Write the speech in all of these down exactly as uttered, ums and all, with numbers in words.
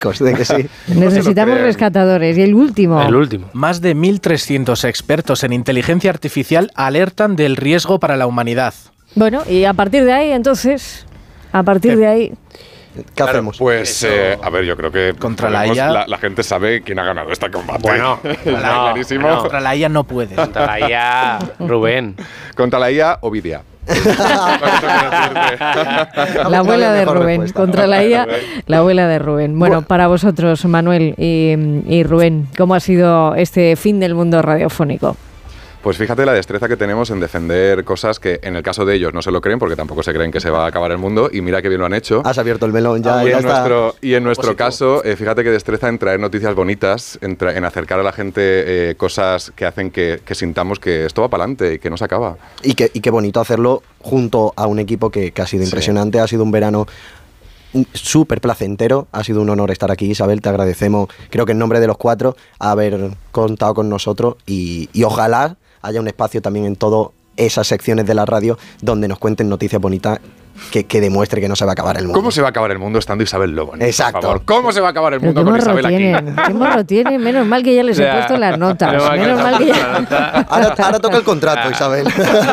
de que sí. Necesitamos no rescatadores. Y el último. El último. Más de mil trescientos expertos en inteligencia artificial alertan del riesgo para la humanidad. Bueno, y a partir de ahí, entonces, a partir de ahí... ¿Qué claro, hacemos? Pues, eh, a ver, yo creo que contra podemos, la I A... La, la gente sabe quién ha ganado este combate. Bueno, no, clarísimo. No, contra la I A no puedes. Contra la I A, Rubén. Contra la I A, Ovidia. La abuela de Rubén, respuesta. Contra la I A, la abuela de Rubén. Bueno, bueno. Para vosotros, Manuel y, y Rubén, ¿cómo ha sido este fin del mundo radiofónico? Pues fíjate la destreza que tenemos en defender cosas que en el caso de ellos no se lo creen porque tampoco se creen que se va a acabar el mundo y mira que bien lo han hecho. Has abierto el melón ya. Ah, y, ya en está. nuestro, y en nuestro caso, eh, fíjate que destreza en traer noticias bonitas, en, tra- en acercar a la gente eh, cosas que hacen que, que sintamos que esto va para adelante y que no se acaba. Y, que, y qué bonito hacerlo junto a un equipo que, que ha sido impresionante, sí. Ha sido un verano súper placentero, ha sido un honor estar aquí, Isabel, te agradecemos, creo que en nombre de los cuatro, haber contado con nosotros y, y ojalá haya un espacio también en todas esas secciones de la radio donde nos cuenten noticias bonitas que, que demuestre que no se va a acabar el mundo. ¿Cómo se va a acabar el mundo estando Isabel Lobo? Exacto. Por favor, ¿cómo se va a acabar el mundo con Isabel tienen? aquí? ¿Qué morro tiene? Menos mal que ya les he ya, puesto las notas. Menos mal que ya... ahora, ahora toca el contrato, Isabel.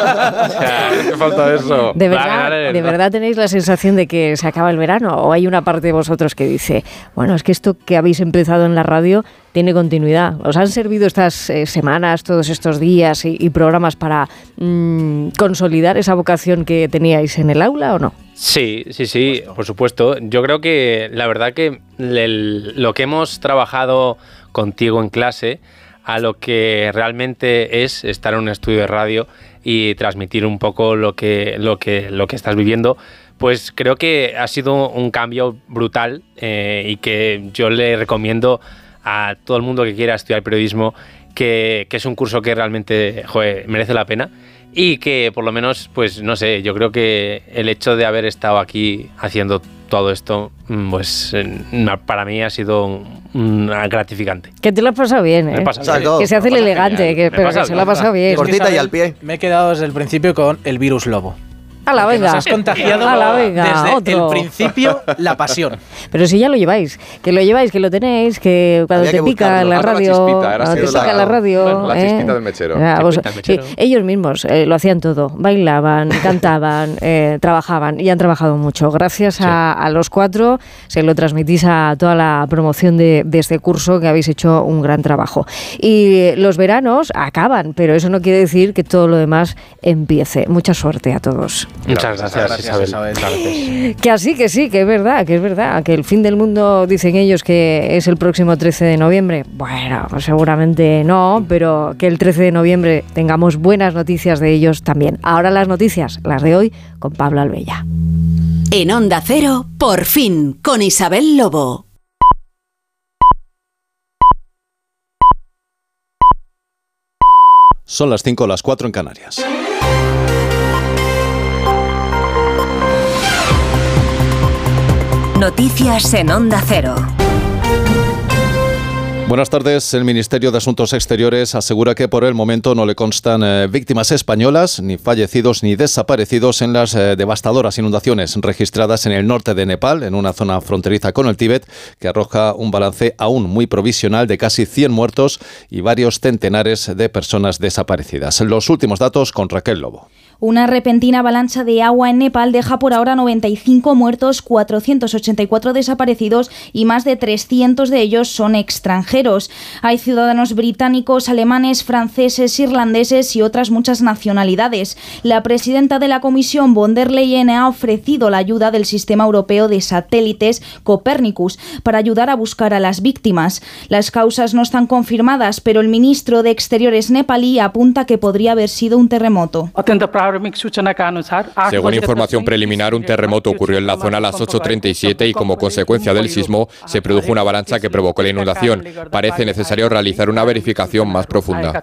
¿Qué falta eso? ¿De verdad, ¿De verdad tenéis la sensación de que se acaba el verano? ¿O hay una parte de vosotros que dice, bueno, es que esto que habéis empezado en la radio tiene continuidad? ¿Os han servido estas eh, semanas, todos estos días y, y programas para mmm, consolidar esa vocación que teníais en el aula o no? Sí, sí, sí, por supuesto. Yo creo que la verdad que el, lo que hemos trabajado contigo en clase a lo que realmente es estar en un estudio de radio y transmitir un poco lo que, lo que, lo que estás viviendo, pues creo que ha sido un cambio brutal eh, y que yo le recomiendo a todo el mundo que quiera estudiar periodismo que, que es un curso que realmente joder, merece la pena. Y que por lo menos, pues no sé, yo creo que el hecho de haber estado aquí haciendo todo esto, pues para mí ha sido gratificante. Que te lo has pasado bien, ¿eh? Me pasa bien. Que se hace el elegante, que, pero que se lo ha pasado bien. Cortita y al pie. Me he quedado desde el principio con el virus lobo. A la venga. Nos has contagiado a la venga, desde otro. el principio la pasión. Pero si ya lo lleváis, que lo lleváis, que lo tenéis, que cuando Había te que pica la radio, la chispita, cuando te pica la, la radio, bueno, la ¿eh? chispita del mechero. Ah, vos, del mechero. Sí, ellos mismos eh, lo hacían todo, bailaban, cantaban, eh, trabajaban y han trabajado mucho. Gracias sí. a, a los cuatro se lo transmitís a toda la promoción de, de este curso, que habéis hecho un gran trabajo. Y los veranos acaban, pero eso no quiere decir que todo lo demás empiece. Mucha suerte a todos. Muchas gracias. Gracias, Isabel. Isabel. Que así, que sí, que es verdad, que es verdad, que el fin del mundo, dicen ellos, que es el próximo trece de noviembre. Bueno, pues seguramente no, pero que el trece de noviembre tengamos buenas noticias de ellos también. Ahora las noticias, las de hoy, con Pablo Albella. En Onda Cero, por fin, con Isabel Lobo. Son las cinco, las cuatro en Canarias. Noticias en Onda Cero. Buenas tardes. El Ministerio de Asuntos Exteriores asegura que por el momento no le constan eh, víctimas españolas, ni fallecidos ni desaparecidos en las eh, devastadoras inundaciones registradas en el norte de Nepal, en una zona fronteriza con el Tíbet, que arroja un balance aún muy provisional de casi cien muertos y varios centenares de personas desaparecidas. Los últimos datos con Raquel Lobo. Una repentina avalancha de agua en Nepal deja por ahora noventa y cinco muertos, cuatrocientos ochenta y cuatro desaparecidos y más de trescientos de ellos son extranjeros. Hay ciudadanos británicos, alemanes, franceses, irlandeses y otras muchas nacionalidades. La presidenta de la Comisión, von der Leyen, ha ofrecido la ayuda del Sistema Europeo de Satélites Copernicus para ayudar a buscar a las víctimas. Las causas no están confirmadas, pero el ministro de Exteriores nepalí apunta que podría haber sido un terremoto. Según información preliminar, un terremoto ocurrió en la zona a las ocho treinta y siete y como consecuencia del sismo se produjo una avalancha que provocó la inundación. Parece necesario realizar una verificación más profunda.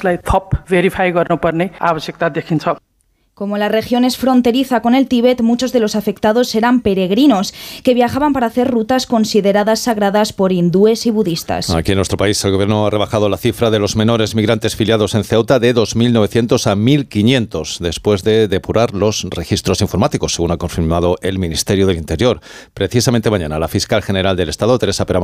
Como la región es fronteriza con el Tíbet, muchos de los afectados eran peregrinos que viajaban para hacer rutas consideradas sagradas por hindúes y budistas. Aquí en nuestro país el gobierno ha rebajado la cifra de los menores migrantes filiados en Ceuta de dos mil novecientos a mil quinientos después de depurar los registros informáticos, según ha confirmado el Ministerio del Interior. Precisamente mañana la fiscal general del Estado, Teresa Pera